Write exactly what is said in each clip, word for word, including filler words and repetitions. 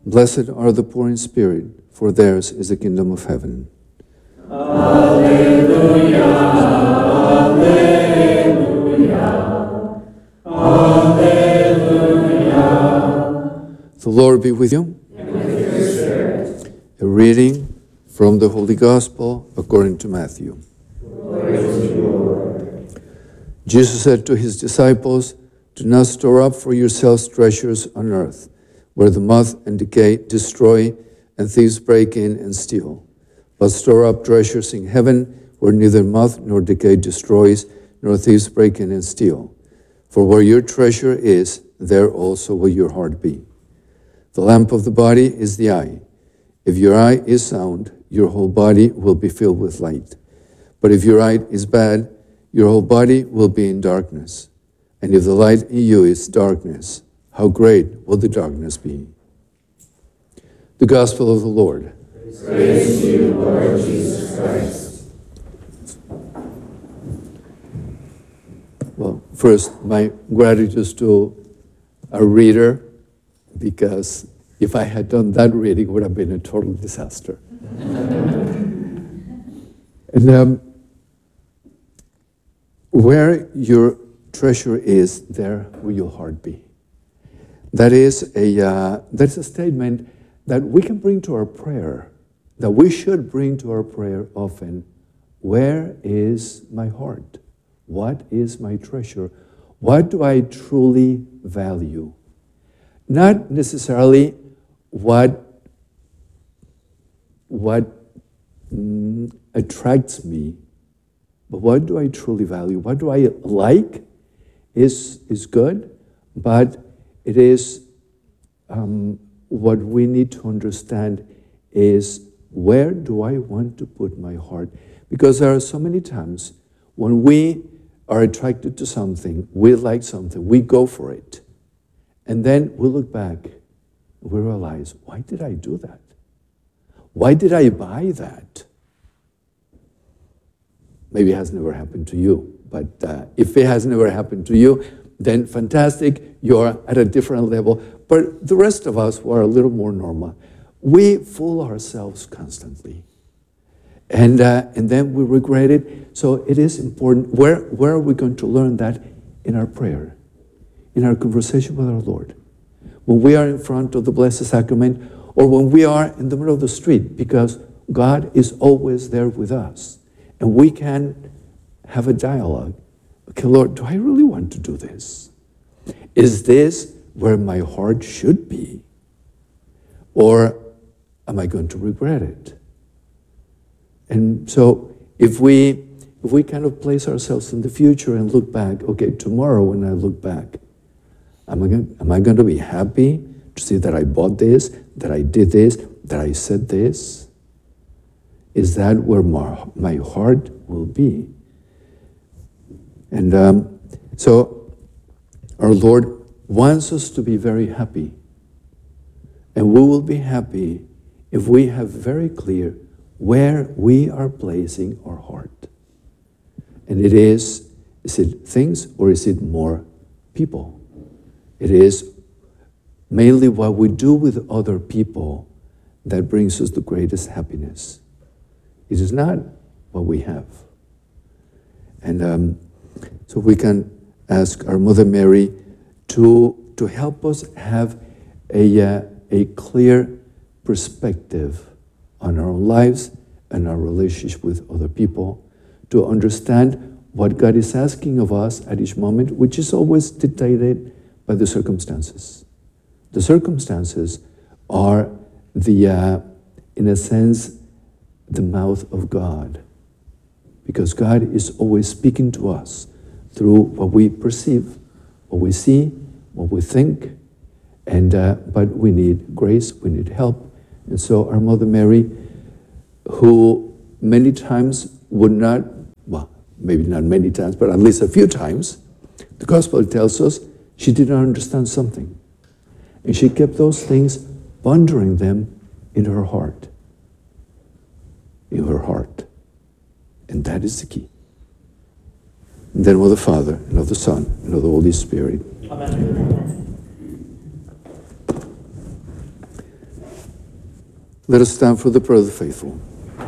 Blessed are the poor in spirit, for theirs is the kingdom of heaven. Alleluia, alleluia, alleluia. The Lord be with you. And with your spirit. A reading from the Holy Gospel according to Matthew. Glory to you, Lord. Jesus said to his disciples, "Do not store up for yourselves treasures on earth, where the moth and decay destroy and thieves break in and steal. But store up treasures in heaven, where neither moth nor decay destroys, nor thieves break in and steal. For where your treasure is, there also will your heart be. The lamp of the body is the eye. If your eye is sound, your whole body will be filled with light. But if your eye is bad, your whole body will be in darkness. And if the light in you is darkness, how great will the darkness be?" The Gospel of the Lord. Praise to you, Lord Jesus Christ. Well, first, my gratitude to our reader, because if I had done that reading, it would have been a total disaster. And um, where your treasure is, there will your heart be. That is a uh, that's a statement that we can bring to our prayer, that we should bring to our prayer often. Where is my heart? What is my treasure? What do I truly value? Not necessarily what what mm, attracts me, but what do I truly value? What do I like is is good, but it is um, what we need to understand is, where do I want to put my heart? Because there are so many times when we are attracted to something, we like something, we go for it. And then we look back, we realize, why did I do that? Why did I buy that? Maybe it has never happened to you, but uh, if it has never happened to you, then fantastic, you're at a different level. But the rest of us who are a little more normal, we fool ourselves constantly. And uh, and then we regret it. So it is important. Where, where are we going to learn that? In our prayer, in our conversation with our Lord. When we are in front of the Blessed Sacrament, or when we are in the middle of the street, because God is always there with us. And we can have a dialogue. Okay, Lord, do I really want to do this? Is this where my heart should be? Or am I going to regret it? And so if we if we kind of place ourselves in the future and look back, okay, tomorrow when I look back, am I going, am I going to be happy to see that I bought this, that I did this, that I said this? Is that where my, my heart will be? And um, so our Lord wants us to be very happy. And we will be happy if we have very clear where we are placing our heart. And it is, is it things or is it more people? It is mainly what we do with other people that brings us the greatest happiness. It is not what we have. And um, so we can ask our Mother Mary to, to help us have a, uh, a clear perspective on our own lives and our relationship with other people, to understand what God is asking of us at each moment, which is always dictated by the circumstances. The circumstances are the, uh, in a sense, the mouth of God, because God is always speaking to us through what we perceive, what we see, what we think, and uh, but we need grace, we need help. And so our Mother Mary, who many times would not, well, maybe not many times, but at least a few times, the Gospel tells us she did not understand something. And she kept those things, pondering them in her heart. In her heart. And that is the key. And then of the Father, and of the Son, and of the Holy Spirit. Amen. Let us stand for the prayer of the faithful.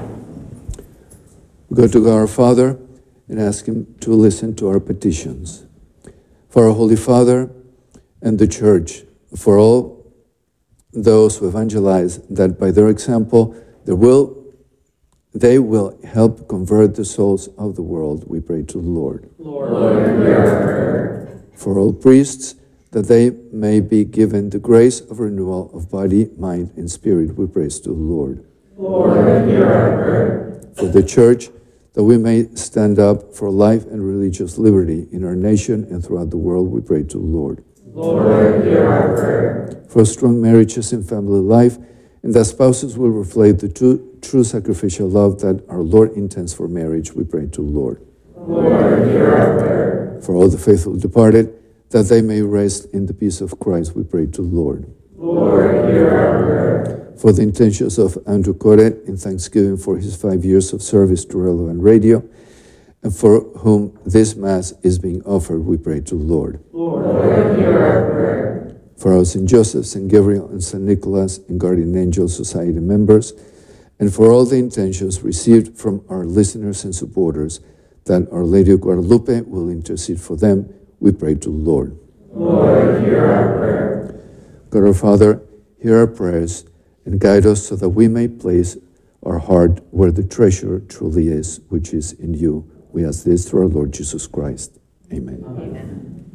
We go to God our Father and ask Him to listen to our petitions. For our Holy Father and the Church, for all those who evangelize, that by their example they will, they will help convert the souls of the world, we pray to the Lord. Lord, hear our prayer. For all priests, that they may be given the grace of renewal of body, mind, and spirit, we praise to the Lord. Lord, hear our prayer. For the Church, that we may stand up for life and religious liberty in our nation and throughout the world, we pray to the Lord. Lord, hear our prayer. For strong marriages and family life, and that spouses will reflect the true, true sacrificial love that our Lord intends for marriage, we pray to the Lord. Lord, hear our prayer. For all the faithful departed, that they may rest in the peace of Christ, we pray to the Lord. Lord, hear our prayer. For the intentions of Andrew Corret in thanksgiving for his five years of service to Relevant Radio, and for whom this Mass is being offered, we pray to the Lord. Lord, hear our prayer. For our Saint Joseph, Saint Gabriel, and Saint Nicholas, and Guardian Angel Society members, and for all the intentions received from our listeners and supporters, that Our Lady of Guadalupe will intercede for them, we pray to the Lord. Lord, hear our prayer. God our Father, hear our prayers, and guide us so that we may place our heart where the treasure truly is, which is in you. We ask this through our Lord Jesus Christ. Amen. Amen.